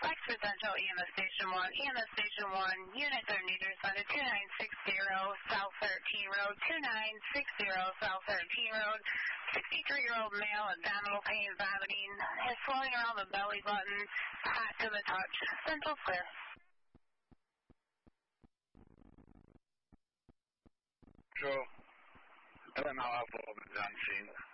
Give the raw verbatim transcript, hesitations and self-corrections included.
Lexus Central, E M S Station one. E M S Station one, units are needed responded two nine six zero South thirteen Road, two nine six zero South thirteen Road. sixty-three-year-old male, abdominal pain, vomiting, head swelling around the belly button, hot to the touch. Central clear. True. L M L Alpha, on scene.